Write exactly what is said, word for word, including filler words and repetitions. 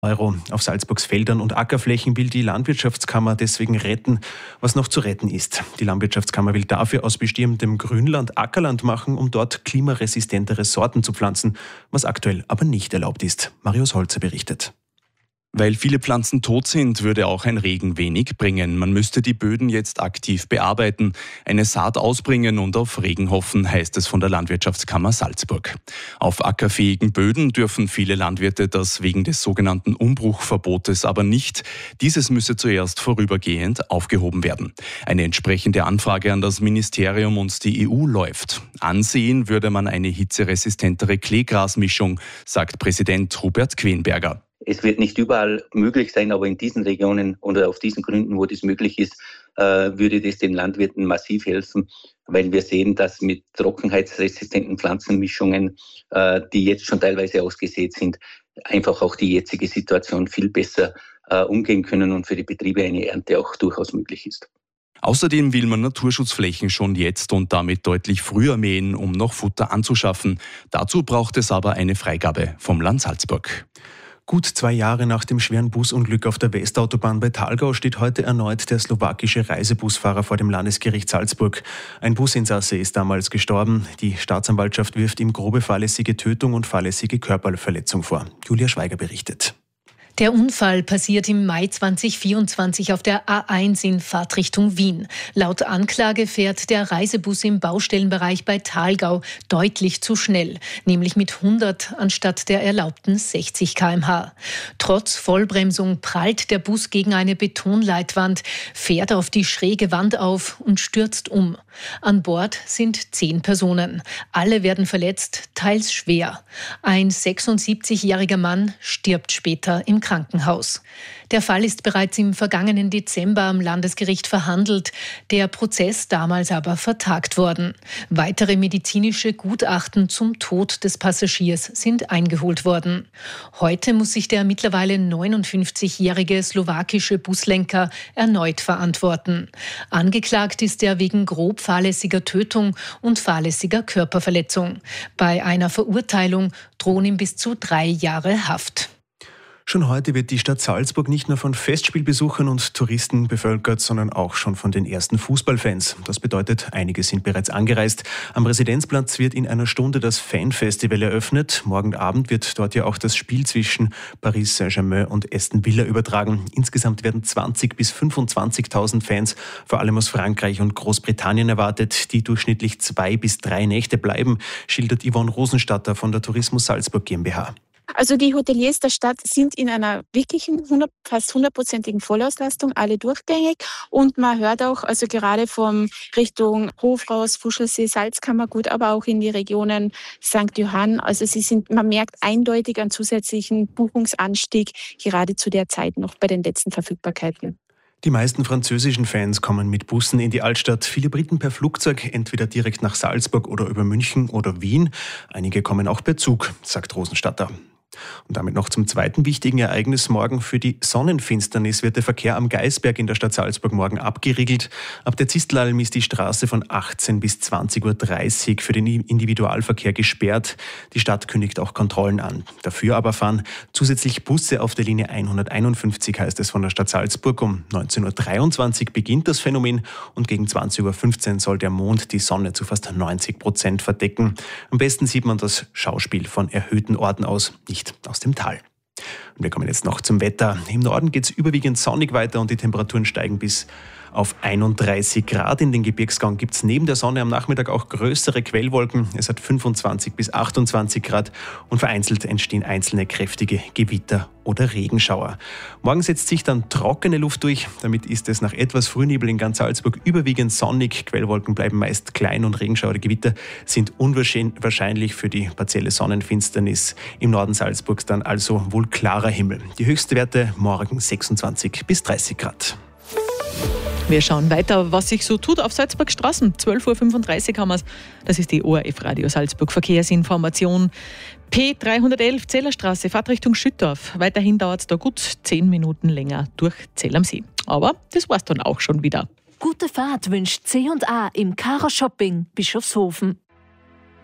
Euro. Auf Salzburgs Feldern und Ackerflächen will die Landwirtschaftskammer deswegen retten, was noch zu retten ist. Die Landwirtschaftskammer will dafür aus bestehendem Grünland Ackerland machen, um dort klimaresistentere Sorten zu pflanzen, was aktuell aber nicht erlaubt ist. Marius Holzer berichtet. Weil viele Pflanzen tot sind, würde auch ein Regen wenig bringen. Man müsste die Böden jetzt aktiv bearbeiten, eine Saat ausbringen und auf Regen hoffen, heißt es von der Landwirtschaftskammer Salzburg. Auf ackerfähigen Böden dürfen viele Landwirte das wegen des sogenannten Umbruchverbotes aber nicht. Dieses müsse zuerst vorübergehend aufgehoben werden. Eine entsprechende Anfrage an das Ministerium und die E U läuft. Ansehen würde man eine hitzeresistentere Kleegrasmischung, sagt Präsident Hubert Quenberger. Es wird nicht überall möglich sein, aber in diesen Regionen oder auf diesen Gründen, wo das möglich ist, würde das den Landwirten massiv helfen, weil wir sehen, dass mit trockenheitsresistenten Pflanzenmischungen, die jetzt schon teilweise ausgesät sind, einfach auch die jetzige Situation viel besser umgehen können und für die Betriebe eine Ernte auch durchaus möglich ist. Außerdem will man Naturschutzflächen schon jetzt und damit deutlich früher mähen, um noch Futter anzuschaffen. Dazu braucht es aber eine Freigabe vom Land Salzburg. Gut zwei Jahre nach dem schweren Busunglück auf der Westautobahn bei Thalgau steht heute erneut der slowakische Reisebusfahrer vor dem Landesgericht Salzburg. Ein Businsasse ist damals gestorben. Die Staatsanwaltschaft wirft ihm grobe fahrlässige Tötung und fahrlässige Körperverletzung vor. Julia Schweiger berichtet. Der Unfall passiert im Mai zweitausendvierundzwanzig auf der A eins in Fahrtrichtung Wien. Laut Anklage fährt der Reisebus im Baustellenbereich bei Thalgau deutlich zu schnell, nämlich mit hundert anstatt der erlaubten sechzig Kilometer pro Stunde. Trotz Vollbremsung prallt der Bus gegen eine Betonleitwand, fährt auf die schräge Wand auf und stürzt um. An Bord sind zehn Personen. Alle werden verletzt, teils schwer. Ein sechsundsiebzigjähriger Mann stirbt später im Krankenhaus. Der Fall ist bereits im vergangenen Dezember am Landesgericht verhandelt, der Prozess damals aber vertagt worden. Weitere medizinische Gutachten zum Tod des Passagiers sind eingeholt worden. Heute muss sich der mittlerweile neunundfünfzigjährige slowakische Buslenker erneut verantworten. Angeklagt ist er wegen grob fahrlässiger Tötung und fahrlässiger Körperverletzung. Bei einer Verurteilung drohen ihm bis zu drei Jahre Haft. Schon heute wird die Stadt Salzburg nicht nur von Festspielbesuchern und Touristen bevölkert, sondern auch schon von den ersten Fußballfans. Das bedeutet, einige sind bereits angereist. Am Residenzplatz wird in einer Stunde das Fanfestival eröffnet. Morgen Abend wird dort ja auch das Spiel zwischen Paris Saint-Germain und Aston Villa übertragen. Insgesamt werden zwanzigtausend bis fünfundzwanzigtausend Fans, vor allem aus Frankreich und Großbritannien, erwartet, die durchschnittlich zwei bis drei Nächte bleiben, schildert Yvonne Rosenstatter von der Tourismus Salzburg GmbH. Also die Hoteliers der Stadt sind in einer wirklichen hundert, fast hundertprozentigen Vollauslastung, alle durchgängig. Und man hört auch, also gerade von Richtung Hofraus, Fuschelsee, Salzkammergut, aber auch in die Regionen Sankt Johann. Also sie sind, man merkt eindeutig einen zusätzlichen Buchungsanstieg, gerade zu der Zeit noch bei den letzten Verfügbarkeiten. Die meisten französischen Fans kommen mit Bussen in die Altstadt, viele Briten per Flugzeug, entweder direkt nach Salzburg oder über München oder Wien. Einige kommen auch per Zug, sagt Rosenstatter. Und damit noch zum zweiten wichtigen Ereignis morgen. Für die Sonnenfinsternis wird der Verkehr am Geisberg in der Stadt Salzburg morgen abgeriegelt. Ab der Zistelalm ist die Straße von achtzehn bis zwanzig Uhr dreißig für den Individualverkehr gesperrt. Die Stadt kündigt auch Kontrollen an. Dafür aber fahren zusätzlich Busse auf der Linie hunderteinundfünfzig, heißt es von der Stadt Salzburg. Um neunzehn Uhr dreiundzwanzig beginnt das Phänomen und gegen zwanzig Uhr fünfzehn soll der Mond die Sonne zu fast neunzig Prozent verdecken. Am besten sieht man das Schauspiel von erhöhten Orten aus, nicht aus dem Tal. Und wir kommen jetzt noch zum Wetter. Im Norden geht es überwiegend sonnig weiter und die Temperaturen steigen bis auf einunddreißig Grad. In den Gebirgsgang gibt es neben der Sonne am Nachmittag auch größere Quellwolken. Es hat fünfundzwanzig bis achtundzwanzig Grad und vereinzelt entstehen einzelne kräftige Gewitter oder Regenschauer. Morgen setzt sich dann trockene Luft durch. Damit ist es nach etwas Frühnebel in ganz Salzburg überwiegend sonnig. Quellwolken bleiben meist klein und Regenschauer oder Gewitter sind unwahrscheinlich für die partielle Sonnenfinsternis. Im Norden Salzburgs dann also wohl klarer Himmel. Die höchsten Werte morgen sechsundzwanzig bis dreißig Grad. Wir schauen weiter, was sich so tut auf Salzburg Straßen. zwölf Uhr fünfunddreißig haben wir es. Das ist die O R F Radio Salzburg Verkehrsinformation. P dreihundertelf Zellerstraße, Fahrtrichtung Schüttorf. Weiterhin dauert es da gut zehn Minuten länger durch Zell am See. Aber das war's dann auch schon wieder. Gute Fahrt wünscht C und A im Kara Shopping Bischofshofen.